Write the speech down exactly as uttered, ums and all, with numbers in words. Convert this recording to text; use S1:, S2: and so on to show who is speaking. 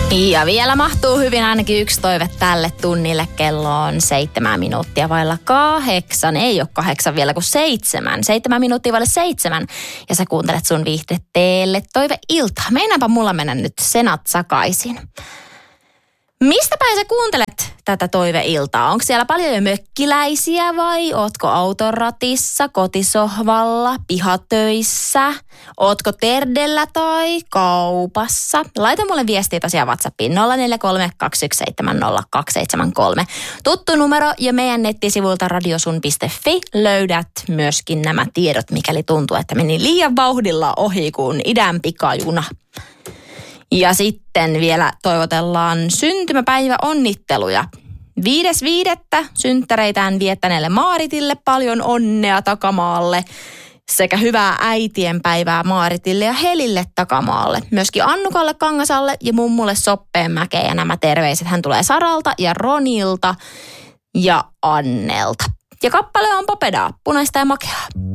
S1: Ja vielä mahtuu hyvin ainakin yksi toive tälle tunnille. Kello on seitsemän minuuttia vailla kahdeksan. Ei ole kahdeksan vielä kuin seitsemän. Seitsemän minuuttia vailla seitsemän. Ja sä kuuntelet sun viihde teelle toive ilta. Meinaanpa mulla mennä nyt senat sakaisin. Mistä päin sä kuuntelet tätä toiveiltaa? Onko siellä paljon jo mökkiläisiä vai ootko auton ratissa, kotisohvalla, pihatöissä? Ootko terdellä tai kaupassa? Laita mulle viestiä tosiaan WhatsAppiin nolla neljä kolme kaksi yksi seitsemän nolla kaksi seitsemän kolme. Tuttu numero ja meidän nettisivuilta radiosun piste fi löydät myöskin nämä tiedot, mikäli tuntuu, että meni liian vauhdilla ohi kuin idän pikajuna. Ja sitten vielä toivotellaan syntymäpäivä onnitteluja. Viides viidettä synttäreitään viettäneelle Maaritille paljon onnea takamaalle sekä hyvää äitienpäivää Maaritille ja Helille takamaalle. Myöskin Annukalle Kangasalle ja mummulle Soppeenmäkeen ja nämä terveiset hän tulee Saralta ja Ronilta ja Annelta. Ja kappale on Popedaa, punaista ja makeaa.